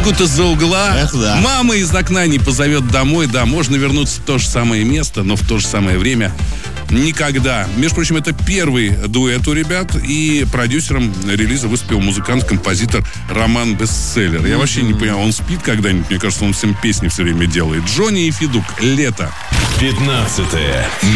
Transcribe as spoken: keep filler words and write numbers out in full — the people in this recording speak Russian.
Выбегут из-за угла. Эх, да. Мама из окна не позовет домой. Да, можно вернуться в то же самое место, но в то же самое время никогда. Между прочим, это первый дуэт у ребят, и продюсером релиза выступил музыкант-композитор Роман Бестселлер. Я вообще не понимаю, он спит когда-нибудь? Мне кажется, он всем песни все время делает. Джонни и Федук. Лето. Пятнадцатое